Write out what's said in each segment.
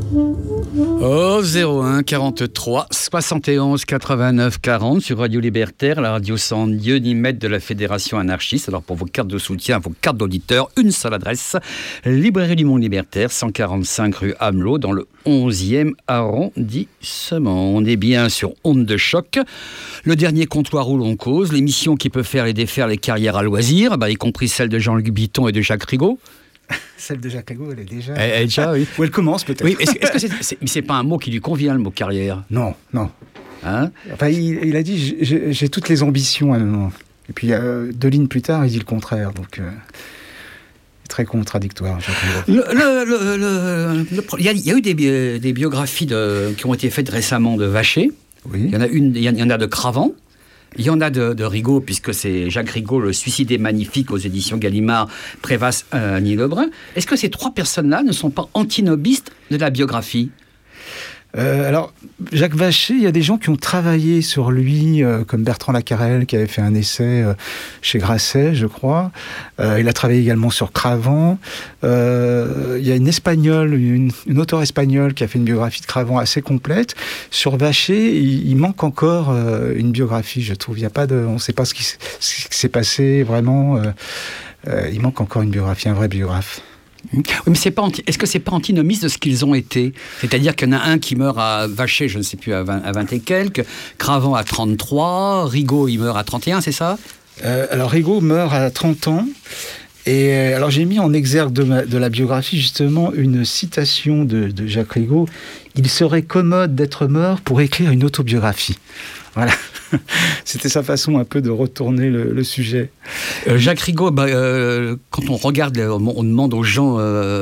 Au 01 43 71 89 40 sur Radio Libertaire, la radio sans Dieu ni maître de la Fédération anarchiste. Alors pour vos cartes de soutien, vos cartes d'auditeurs, une seule adresse, Librairie du Monde Libertaire, 145 rue Amelot, dans le 11e arrondissement. On est bien sur Onde de Choc, le dernier comptoir où l'on cause, l'émission qui peut faire et défaire les carrières à loisir, y compris celle de Jean-Luc Bitton et de Jacques Rigaud. Celle de Jacques Rigaud, elle est déjà... Elle est déjà, oui. Ou elle commence peut-être. Oui, est-ce que c'est pas un mot qui lui convient, le mot carrière? Non. Hein? Enfin, il a dit, j'ai toutes les ambitions à un moment. Et puis, 2 lignes plus tard, il dit le contraire. Donc, très contradictoire, Jacques Rigaud. Il y a eu des biographies qui ont été faites récemment de Vacher. Oui. Il y en a de Cravant. Il y en a de Rigaud, puisque c'est Jacques Rigaud, Le Suicidé magnifique aux éditions Gallimard, préface Annie Lebrun. Est-ce que ces 3 personnes-là ne sont pas antinobistes de la biographie ? Alors, Jacques Vacher, il y a des gens qui ont travaillé sur lui, comme Bertrand Lacarelle, qui avait fait un essai chez Grasset, je crois. Il a travaillé également sur Cravant. Il y a une Espagnole, une auteure espagnole qui a fait une biographie de Cravant assez complète. Sur Vacher, il manque encore une biographie, je trouve. On ne sait pas ce qui s'est passé vraiment. Il manque encore une biographie, un vrai biographe. Oui, mais est-ce que c'est pas antinomiste de ce qu'ils ont été ? C'est-à-dire qu'il y en a un qui meurt à Vacher, je ne sais plus, à 20 et quelques, Cravant à 33, Rigaud, il meurt à 31, c'est ça ? Alors Rigaud meurt à 30 ans. Et alors j'ai mis en exergue de la biographie justement une citation de Jacques Rigaud. Il serait commode d'être mort pour écrire une autobiographie. Voilà. C'était sa façon un peu de retourner le sujet. Jacques Rigaud, quand on regarde, on demande aux gens...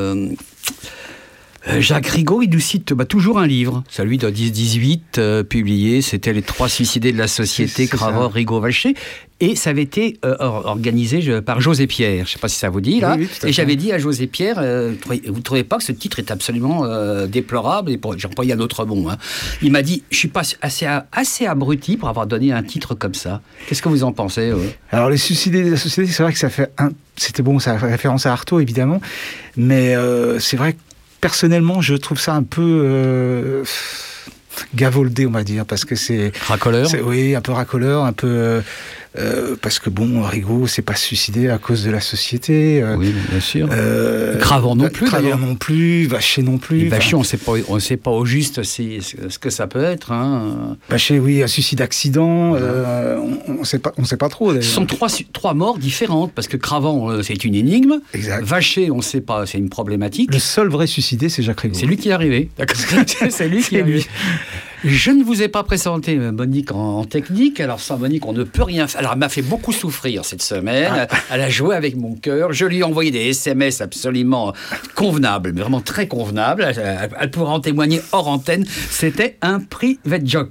Jacques Rigaud, il nous cite toujours un livre, celui de 10-18, publié, c'était Les 3 suicidés de la société, Cravant, Rigaud, Vacher, et ça avait été organisé par José Pierre, je ne sais pas si ça vous dit, là, oui, et j'avais dit à José Pierre, vous ne trouvez pas que ce titre est absolument déplorable, et j'ai employé un autre mot, hein. Il m'a dit, je ne suis pas assez abruti pour avoir donné un titre comme ça. Qu'est-ce que vous en pensez? Alors, Les suicidés de la société, c'est vrai que ça fait c'était bon, ça fait référence à Artaud, évidemment, mais c'est vrai que personnellement, je trouve ça un peu gavoldé, on va dire, parce que c'est... Racoleur ? Oui, un peu racoleur, un peu... parce que Rigaud s'est pas suicidé à cause de la société. Oui, bien sûr. Cravant non plus, Cravant non plus, Vacher non plus. Vacher, on sait pas au juste ce que ça peut être. Hein. Vacher, oui, un suicide-accident, on sait pas trop. D'ailleurs. Ce sont trois morts différentes, parce que Cravant, c'est une énigme. Exact. Vacher, on sait pas, c'est une problématique. Le seul vrai suicidé, c'est Jacques Rigaud. C'est lui qui est arrivé. C'est lui qui est arrivé. Je ne vous ai pas présenté Monique en technique. Alors sans Monique, on ne peut rien faire. Alors elle m'a fait beaucoup souffrir cette semaine. Elle a joué avec mon cœur. Je lui ai envoyé des SMS absolument convenables, mais vraiment très convenables. Elle pourra en témoigner hors antenne. C'était un private joke.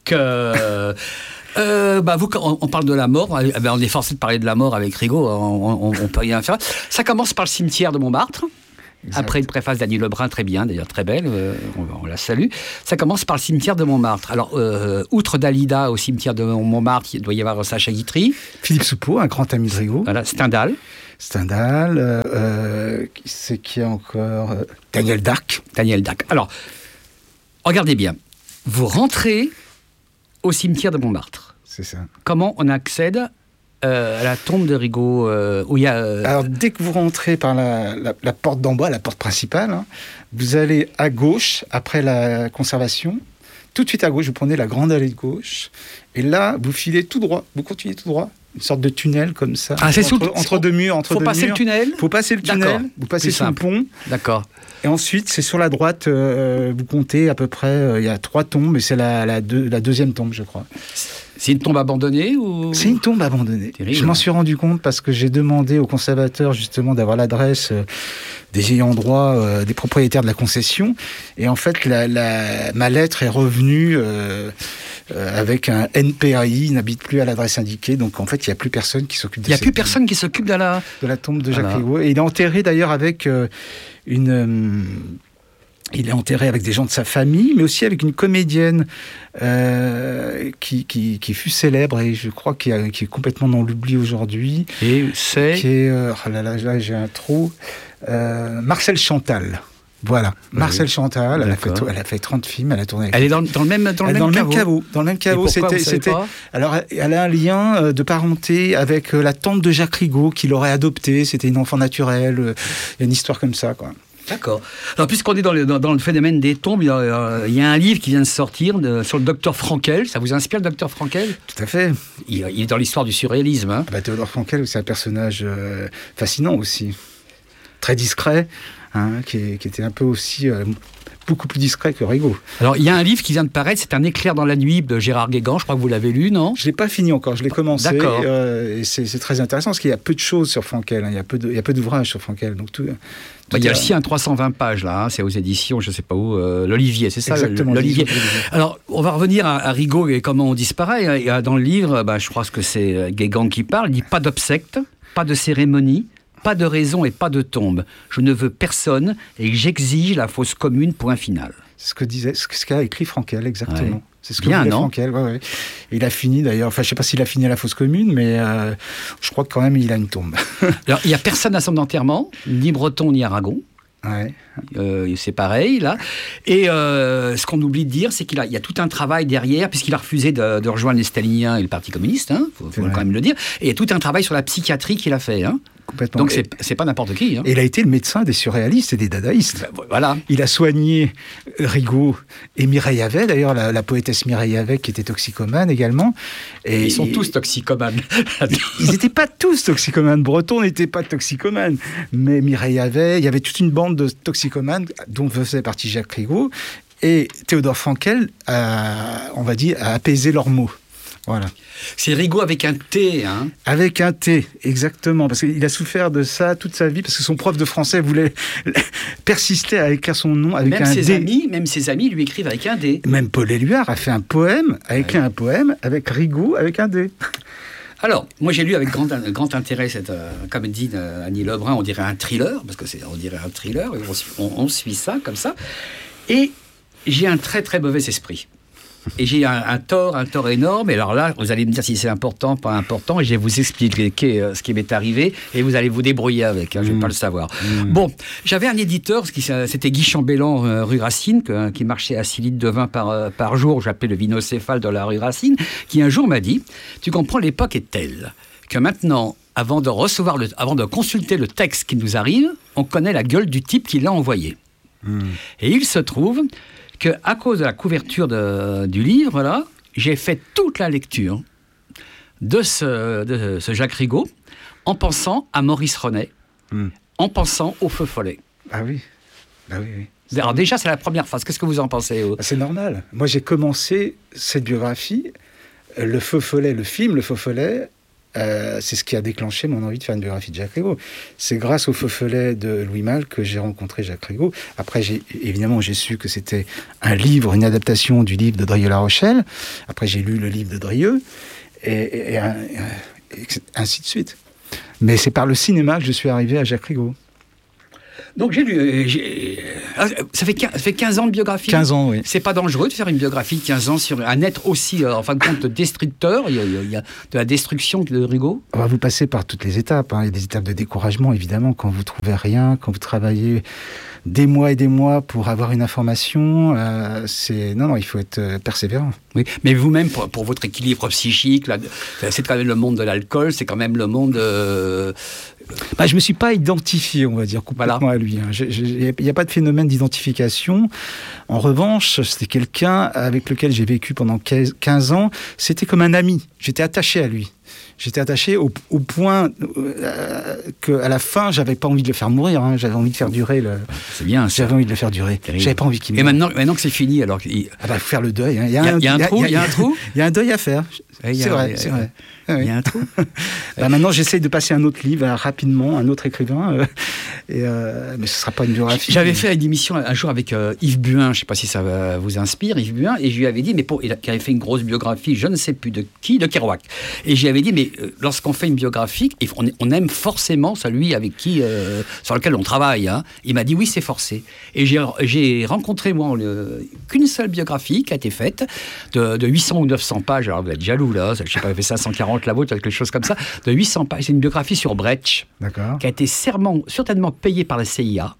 On parle de la mort. On est forcé de parler de la mort avec Rigaud. On peut rien faire. Ça commence par le cimetière de Montmartre. Exact. Après une préface d'Annie Lebrun, très bien, d'ailleurs très belle, on la salue. Ça commence par le cimetière de Montmartre. Alors, outre Dalida au cimetière de Montmartre, il doit y avoir Sacha Guitry. Philippe Soupeau, un grand ami de Rigaud. Voilà, Stendhal. C'est qui encore Daniel Dac. Alors, regardez bien. Vous rentrez au cimetière de Montmartre. C'est ça. Comment on accède à la tombe de Rigaud, où il y a... Alors, dès que vous rentrez par la porte d'en bas, la porte principale, vous allez à gauche, après la conservation. Tout de suite à gauche, vous prenez la grande allée de gauche. Et là, vous filez tout droit. Vous continuez tout droit. Une sorte de tunnel comme ça. Ah, c'est entre deux murs. Faut passer le tunnel ? Faut passer le tunnel. D'accord. Vous passez sous le pont. D'accord. Et ensuite, c'est sur la droite, vous comptez à peu près, il y a 3 tombes, et c'est la deuxième tombe, je crois. C'est une tombe abandonnée ou... C'est une tombe abandonnée. Terrible. Je m'en suis rendu compte parce que j'ai demandé au conservateur justement d'avoir l'adresse des ayants droit, des propriétaires de la concession. Et en fait, ma lettre est revenue avec un NPAI, il n'habite plus à l'adresse indiquée. Donc en fait, il n'y a plus personne qui s'occupe de cette tombe. Il n'y a plus personne qui s'occupe de la tombe de Jacques Rigaud. Et il est enterré d'ailleurs avec il est enterré avec des gens de sa famille, mais aussi avec une comédienne qui fut célèbre et je crois qui est complètement dans l'oubli aujourd'hui. Et c'est là j'ai un trou. Marcel Chantal. Voilà, Marcel Chantal, elle D'accord. a fait 30 films, elle a tourné avec Elle est dans le même caveau. Dans le même caveau. Et pourquoi, vous savez pas ? Alors, elle a un lien de parenté avec la tante de Jacques Rigaud, qui l'aurait adoptée. C'était une enfant naturelle. Il y a une histoire comme ça, quoi. D'accord. Alors, puisqu'on est dans le phénomène des tombes, il y a un livre qui vient de sortir sur le docteur Frankel. Ça vous inspire, le docteur Frankel ? Tout à fait. Il est dans l'histoire du surréalisme. Hein. Théodore Frankel, c'est un personnage fascinant aussi. Très discret, hein, qui était un peu aussi... beaucoup plus discret que Rigaud. Alors, il y a un livre qui vient de paraître, c'est Un éclair dans la nuit de Gérard Guégan. Je crois que vous l'avez lu, non ? Je ne l'ai pas fini encore, je l'ai commencé. D'accord. Et c'est très intéressant parce qu'il y a peu de choses sur Frankel. Hein, il y a peu d'ouvrages sur Frankel. Donc il y a aussi un 320 pages, là. Hein, c'est aux éditions, je ne sais pas où, l'Olivier, c'est ça ? Exactement, l'Olivier. Alors, on va revenir à Rigaud et comment on disparaît. Et dans le livre, je crois que c'est Guégan qui parle. Il dit « Pas d'obsèques, pas de cérémonie, pas de raison et pas de tombe. Je ne veux personne et j'exige la fosse commune, point final. » C'est ce qu'a écrit Frankel, exactement. Ouais. C'est ce que Bien, voulait non ? Frankel, ouais. Il a fini d'ailleurs, je ne sais pas s'il a fini à la fosse commune, mais je crois que quand même il a une tombe. Alors, il n'y a personne à son enterrement, ni Breton ni Aragon. Ouais. C'est pareil, là. Et ce qu'on oublie de dire, c'est qu'il y a tout un travail derrière, puisqu'il a refusé de rejoindre les staliniens et le Parti communiste, hein, faut quand même le dire. Et il y a tout un travail sur la psychiatrie qu'il a fait. Hein. Complètement. Donc, c'est pas n'importe qui. Hein. Et il a été le médecin des surréalistes et des dadaïstes. Voilà. Il a soigné Rigaud et Mireille Havet, d'ailleurs, la poétesse Mireille Havet, qui était toxicomane également. Et ils sont tous toxicomanes. Ils n'étaient pas tous toxicomanes. Breton n'était pas toxicomane. Mais Mireille Havet, il y avait toute une bande de toxicomanes dont faisait partie Jacques Rigaud. Et Théodore Frankel a apaisé leurs maux. Voilà. C'est Rigaud avec un T, hein ? Avec un T, exactement. Parce qu'il a souffert de ça toute sa vie, parce que son prof de français voulait persister à écrire son nom avec un D. Même ses amis lui écrivent avec un D. Même Paul Éluard a fait un poème, a écrit un poème avec Rigaud avec un D. Alors, moi j'ai lu avec grand intérêt cette comédie d'Annie Lebrun, on dirait un thriller, parce on dirait un thriller, et on suit ça, comme ça. Et j'ai un très très mauvais esprit. Et j'ai un tort énorme. Et alors là, vous allez me dire si c'est important, pas important. Et je vais vous expliquer ce qui m'est arrivé. Et vous allez vous débrouiller avec. Hein, je ne vais pas le savoir. Bon, j'avais un éditeur, c'était Guy Chambellan, rue Racine, qui marchait à 6 litres de vin par jour. J'appelais le vinocéphale de la rue Racine. Qui un jour m'a dit, tu comprends, l'époque est telle que maintenant, avant de consulter le texte qui nous arrive, on connaît la gueule du type qui l'a envoyé. Et il se trouve qu'à cause de la couverture du livre, là, j'ai fait toute la lecture de ce Jacques Rigaud en pensant à Maurice Renet, en pensant au Feu Follet. Ah oui, oui. Alors déjà, c'est la première phase. Qu'est-ce que vous en pensez ? C'est normal. Moi, j'ai commencé cette biographie, Le Feu Follet, le film Le Feu Follet, c'est ce qui a déclenché mon envie de faire une biographie de Jacques Rigaud. C'est grâce au Feu Follet de Louis Malle que j'ai rencontré Jacques Rigaud. Après, j'ai su que c'était un livre, une adaptation du livre de Drieux-La Rochelle. Après, j'ai lu le livre de Drieux, et ainsi de suite. Mais c'est par le cinéma que je suis arrivé à Jacques Rigaud. Donc j'ai lu... ça fait 15 ans de biographie. 15 ans, oui. C'est pas dangereux de faire une biographie de 15 ans sur un être aussi, en fin de compte, destructeur. Il y a de la destruction de Rigaud. Vous passez par toutes les étapes. Hein. Il y a des étapes de découragement, évidemment, quand vous trouvez rien, quand vous travaillez des mois et des mois pour avoir une information. Non, il faut être persévérant. Oui, mais vous-même, pour votre équilibre psychique, là, c'est quand même le monde de l'alcool, c'est quand même le monde... je ne me suis pas identifié, on va dire, complètement à lui. Il n'y a pas de phénomène d'identification. En revanche, c'était quelqu'un avec lequel j'ai vécu pendant 15 ans. C'était comme un ami. J'étais attaché à lui. J'étais attaché au point qu'à la fin, j'avais pas envie de le faire mourir. Hein. J'avais envie de faire durer le. C'est bien. Ça. J'avais envie de le faire durer. J'avais pas envie qu'il meure. Et maintenant que c'est fini, alors. Il faut faire le deuil. Hein. Il y a un trou. Il y a un deuil à faire. C'est vrai. Il y a un trou. Maintenant, j'essaye de passer un autre livre rapidement, un autre écrivain. Mais ce ne sera pas une biographie. J'avais fait une émission un jour avec Yves Buin, je ne sais pas si ça vous inspire, Yves Buin, et je lui avais dit, il avait fait une grosse biographie, je ne sais plus de qui, de Kerouac. Et je lui avais dit, mais lorsqu'on fait une biographie, on aime forcément celui avec qui, sur lequel on travaille. Hein. Il m'a dit, oui, c'est forcé. Et j'ai rencontré, moi, qu'une seule biographie qui a été faite, de 800 ou 900 pages, alors vous êtes jaloux, là, je ne sais pas, il fait 540 la vôtre, quelque chose comme ça, de 800 pages. C'est une biographie sur Brecht, qui a été certainement payée par la CIA.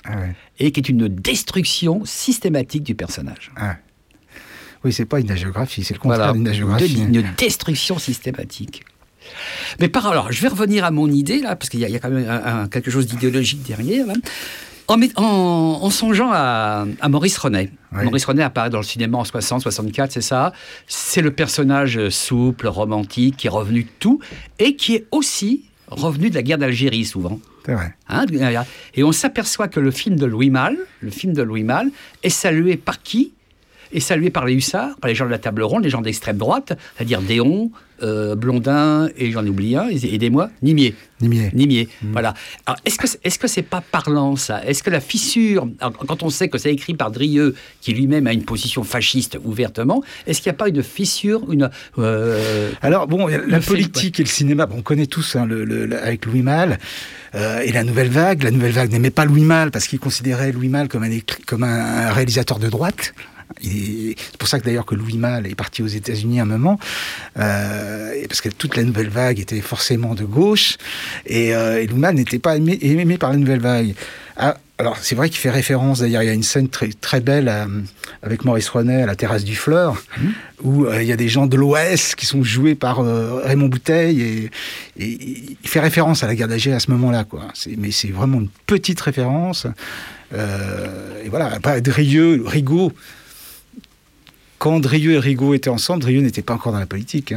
et qui est une destruction systématique du personnage. Oui, c'est pas une hagiographie, c'est le contraire d'une hagiographie. Une destruction systématique. Mais alors, je vais revenir à mon idée, là, parce qu'il y a quand même quelque chose d'idéologique derrière, là. En songeant à Maurice Renet. Oui. Maurice Renet apparaît dans le cinéma en 60, 64, c'est ça. C'est le personnage souple, romantique, qui est revenu de tout, et qui est aussi revenu de la guerre d'Algérie, souvent. C'est vrai. Et on s'aperçoit que le film de Louis Malle, est salué par qui ? Est salué par les hussards, par les gens de la table ronde, les gens d'extrême droite, c'est-à-dire Déon, Blondin, et j'en oublie un, aidez-moi, Nimier. Voilà. Alors, est-ce que c'est pas parlant, ça ? Est-ce que la fissure, quand on sait que c'est écrit par Drieux, qui lui-même a une position fasciste ouvertement, est-ce qu'il n'y a pas une fissure, Alors, bon, la politique et le cinéma, on connaît tous, avec Louis Malle, et la Nouvelle Vague. La Nouvelle Vague n'aimait pas Louis Malle, parce qu'il considérait Louis Malle comme un réalisateur de droite. C'est pour ça que d'ailleurs que Louis Malle est parti aux États-Unis un moment, parce que toute la Nouvelle Vague était forcément de gauche, et Louis Malle n'était pas aimé par la Nouvelle Vague. Alors c'est vrai qu'il fait référence, d'ailleurs il y a une scène très, très belle avec Maurice Renet à la terrasse du Fleur, où il y a des gens de l'OS qui sont joués par Raymond Bouteille, et il fait référence à la guerre d'Algérie à ce moment-là, quoi. Mais c'est vraiment une petite référence. Et voilà, pas Drieux, Rigaud. Quand Drieux et Rigaud étaient ensemble, Drieux n'était pas encore dans la politique.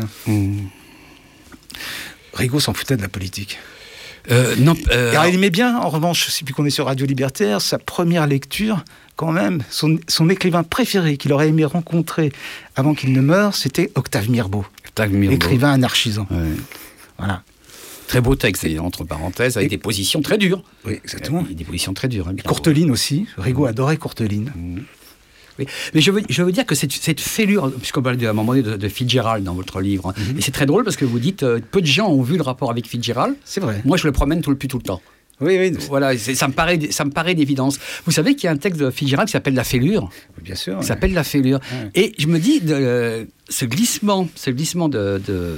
Rigaud s'en foutait de la politique. Alors, il aimait bien, en revanche, depuis qu'on est sur Radio Libertaire, sa première lecture, quand même, son écrivain préféré qu'il aurait aimé rencontrer avant qu'il ne meure, c'était Octave Mirbeau. Écrivain anarchisant. Ouais. Voilà. Très beau texte, entre parenthèses, avec des positions très dures. Oui, exactement. Des positions très dures. Courteline aussi. Rigaud adorait Courteline. Oui. Mais je veux dire que cette fêlure, puisqu'on parle à un moment donné de Fitzgerald dans votre livre, et c'est très drôle parce que vous dites peu de gens ont vu le rapport avec Fitzgerald. C'est vrai. Moi, je le promène tout le temps. Oui. Voilà, ça me paraît d'évidence. Vous savez qu'il y a un texte de Fitzgerald qui s'appelle La Fêlure. Bien sûr. Qui s'appelle La Fêlure. Ouais. Et je me dis, ce glissement de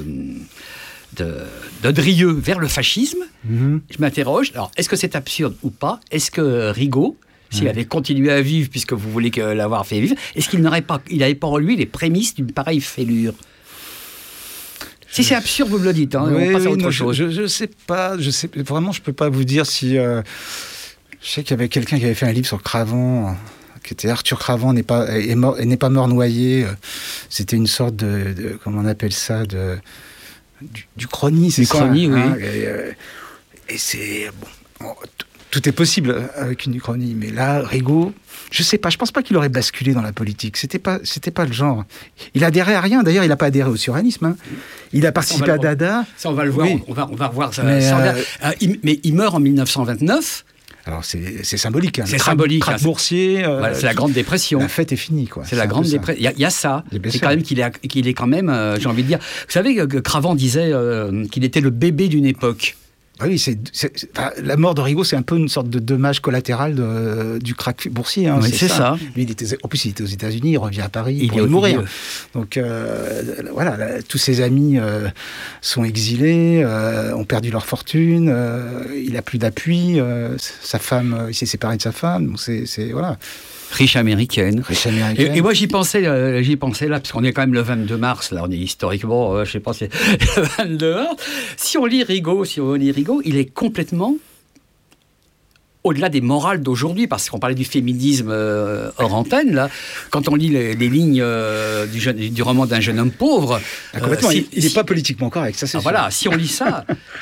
Drieux vers le fascisme, je m'interroge. Alors, est-ce que c'est absurde ou pas ? Est-ce que Rigaud, s'il avait continué à vivre, puisque vous voulez l'avoir fait vivre, est-ce qu'il n'avait pas en lui les prémices d'une pareille fêlure ? Si c'est absurde, vous me le dites. On passe à autre chose. Je sais pas. Vraiment, je peux pas vous dire si. Je sais qu'il y avait quelqu'un qui avait fait un livre sur Cravant, qui était Arthur Cravant n'est pas mort noyé. C'était une sorte de comment on appelle ça, du chrony, c'est ça. Du chrony, oui. Et c'est bon. Tout est possible avec une uchronie, mais là, Rigaud, je sais pas, je pense pas qu'il aurait basculé dans la politique. C'était pas le genre. Il adhérait à rien. D'ailleurs, il n'a pas adhéré au surréalisme. Il a participé à Dada. Ça, on va le voir. Oui. On va revoir ça. Mais il meurt en 1929. Alors, c'est symbolique. C'est symbolique. Krach boursier. Voilà, c'est la Grande Dépression. La fête est finie, quoi. C'est la Grande Dépression. Il y a ça. C'est quand même qu'il est quand même, j'ai envie de dire. Vous savez que Cravant disait qu'il était le bébé d'une époque. Oui, la mort de Rigaud, c'est un peu une sorte de dommage collatéral du krach boursier. Oui, c'est ça. Lui, en plus, il était aux États-Unis, il revient à Paris pour mourir. Donc, voilà, tous ses amis sont exilés, ont perdu leur fortune, il n'a plus d'appui, sa femme, il s'est séparé de sa femme, donc voilà. Riche américaine. Et moi, j'y pensais là, parce qu'on est quand même le 22 mars, là, on est historiquement, je sais pas, c'est le 22 mars. Si on lit Rigaud, il est complètement au-delà des morales d'aujourd'hui, parce qu'on parlait du féminisme hors antenne, là, quand on lit les lignes du roman d'un jeune homme pauvre... complètement, il n'est pas politiquement correct, ça c'est sûr. Voilà, si on lit ça,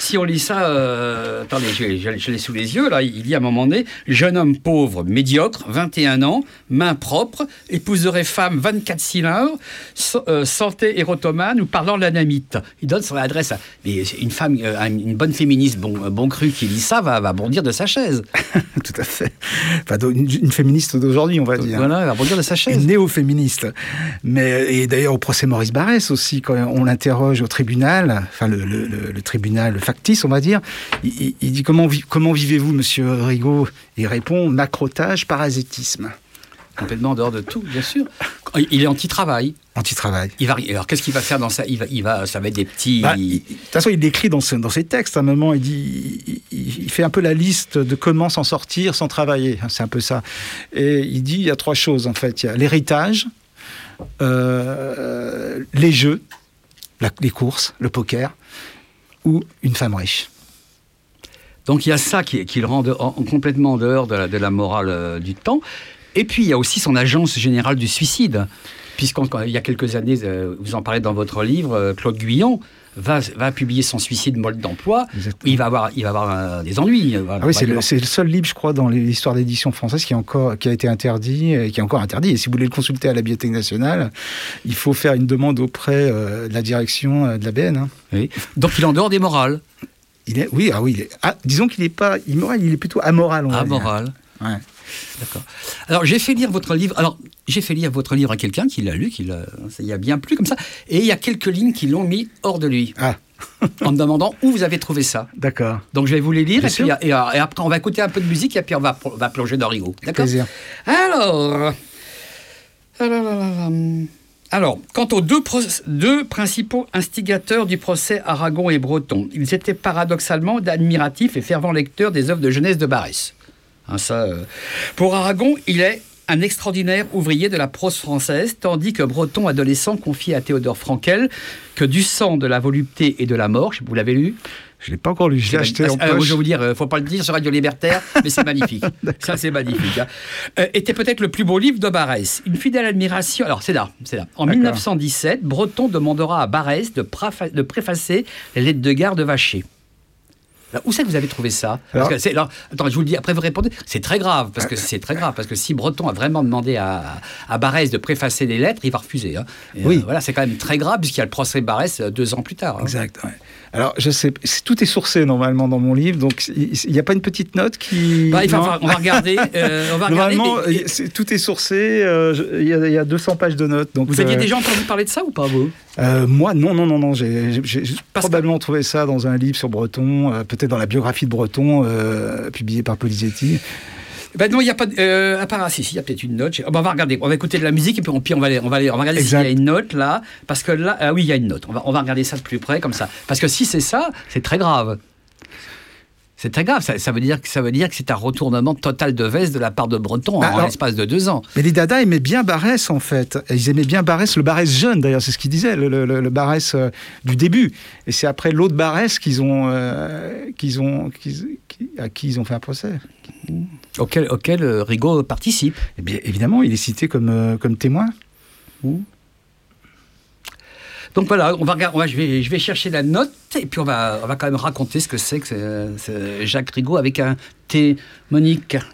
attendez, je l'ai sous les yeux, là, il dit à un moment donné, jeune homme pauvre, médiocre, 21 ans, main propre, épouserait femme 24 cylindres, santé érotomane ou parlant l'anamite. Il donne son adresse à... Mais une femme, une bonne féministe bon cru qui lit ça va bondir de sa chaise. Tout à fait. Enfin, une féministe d'aujourd'hui, on va dire. Voilà, elle va rebondir de sa chaise. Une néo-féministe. Et d'ailleurs, au procès Maurice Barrès aussi, quand on l'interroge au tribunal, enfin le tribunal factice, on va dire, il dit comment vivez-vous, monsieur Rigaud ? Il répond macrotage, parasitisme. Complètement en dehors de tout, bien sûr. Il est anti-travail. Anti-travail. Alors, qu'est-ce qu'il va faire dans ça ? Ça va être des petits... De toute façon, il décrit dans ses textes, à un moment, il fait un peu la liste de comment s'en sortir sans travailler. C'est un peu ça. Et il dit, il y a 3 choses, en fait. Il y a l'héritage, les jeux, les courses, le poker, ou une femme riche. Donc, il y a ça qui le rend complètement en dehors de la morale du temps. Et puis, il y a aussi son agence générale du suicide. Puisqu'il y a quelques années, vous en parlez dans votre livre, Claude Guyon va publier son suicide mode d'emploi. Exactement. Il va avoir des ennuis. Oui, c'est le seul livre, je crois, dans l'histoire d'édition française qui a été interdit, et qui est encore interdit. Et si vous voulez le consulter à la Bibliothèque nationale, il faut faire une demande auprès de la direction de l'ABN. Hein. Oui. Donc il est en dehors des morales. Disons qu'il n'est pas immoral, il est plutôt amoral. Amoral. Ouais. D'accord. Alors, j'ai fait lire votre livre à quelqu'un qui l'a lu, ça y a bien plu comme ça, et il y a quelques lignes qui l'ont mis hors de lui. Ah. En me demandant où vous avez trouvé ça. D'accord. Donc, je vais vous les lire, et après, on va écouter un peu de musique, et puis on va plonger dans Rigaud. D'accord ? Plaisir. Alors, quant aux deux principaux instigateurs du procès Aragon et Breton, ils étaient paradoxalement d'admiratifs et fervents lecteurs des œuvres de jeunesse de Barrès. Pour Aragon, il est un extraordinaire ouvrier de la prose française, tandis que Breton, adolescent, confie à Théodore Frankel que du sang, de la volupté et de la mort, vous l'avez lu ? Je ne l'ai pas encore lu, je l'ai acheté en poche. Je vais vous dire, il ne faut pas le dire sur Radio Libertaire, mais c'est magnifique. Ça, c'est magnifique. Était peut-être le plus beau livre de Barrès. Une fidèle admiration... Alors, c'est là. En 1917, Breton demandera à Barrès de préfacer les lettres de gare de Vacher. Où c'est que vous avez trouvé ça ? Attends, je vous le dis, après vous répondez. C'est très grave, parce que si Breton a vraiment demandé à Barrès de préfacer les lettres, il va refuser. Hein. Voilà, c'est quand même très grave, puisqu'il y a le procès Barrès 2 ans plus tard. Hein. Exact, ouais. Alors, je sais, tout est sourcé normalement dans mon livre, donc il n'y a pas une petite note qui... on va regarder. Normalement, tout est sourcé, il y a 200 pages de notes. Donc, vous aviez déjà entendu parler de ça ou pas, vous ? Moi, non. J'ai probablement trouvé ça dans un livre sur Breton, peut-être dans la biographie de Breton, publiée par Polizetti. Non, il n'y a pas. À part il y a peut-être une note. On va regarder. On va écouter de la musique et puis on va regarder s'il y a une note là. Parce que là, oui, il y a une note. On va regarder ça de plus près comme ça. Parce que si c'est ça, c'est très grave. C'est très grave. Ça veut dire que c'est un retournement total de veste de la part de Breton en l'espace de 2 ans. Mais les Dada aimaient bien Barrès en fait. Ils aimaient bien Barrès, le Barrès jeune d'ailleurs, c'est ce qu'ils disaient, le Barrès du début. Et c'est après l'autre Barrès à qui ils ont fait un procès. Auquel Rigaud participe. Eh bien, évidemment, il est cité comme témoin. Donc voilà, je vais chercher la note et puis on va quand même raconter ce que c'est que Jacques Rigaud avec un T. Monique.